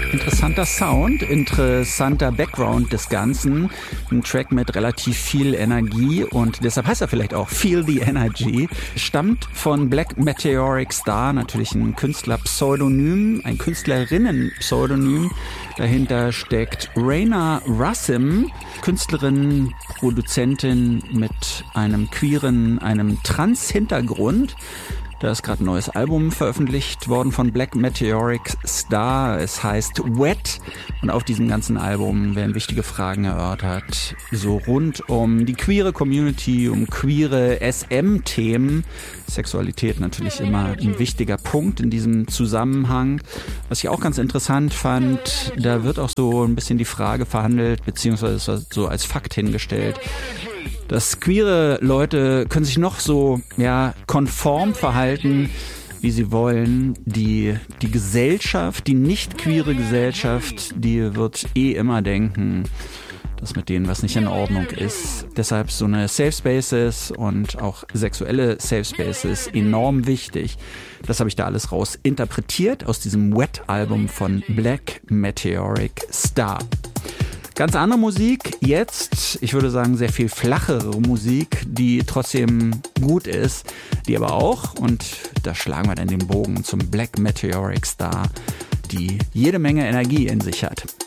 Interessanter Sound, interessanter Background des Ganzen. Ein Track mit relativ viel Energie und deshalb heißt er vielleicht auch Feel the Energy. Stammt von Black Meteoric Star, natürlich ein Künstlerpseudonym, ein Künstlerinnenpseudonym. Dahinter steckt Raina Russim, Künstlerin, Produzentin mit einem queeren, einem Trans-Hintergrund. Da ist gerade ein neues Album veröffentlicht worden von Black Meteoric Star. Es heißt Wet und auf diesem ganzen Album werden wichtige Fragen erörtert. So rund um die queere Community, um queere SM-Themen. Sexualität natürlich immer ein wichtiger Punkt in diesem Zusammenhang. Was ich auch ganz interessant fand, da wird auch so ein bisschen die Frage verhandelt, beziehungsweise so als Fakt hingestellt, dass queere Leute können sich noch so konform verhalten, wie sie wollen. Die Gesellschaft, die nicht queere Gesellschaft, die wird immer denken, dass mit denen was nicht in Ordnung ist. Deshalb so eine Safe Spaces und auch sexuelle Safe Spaces enorm wichtig. Das habe ich da alles raus interpretiert aus diesem Wet-Album von Black Meteoric Star. Ganz andere Musik jetzt, ich würde sagen sehr viel flachere Musik, die trotzdem gut ist, die aber auch, und da schlagen wir dann den Bogen zum Black Meteoric Star, die jede Menge Energie in sich hat.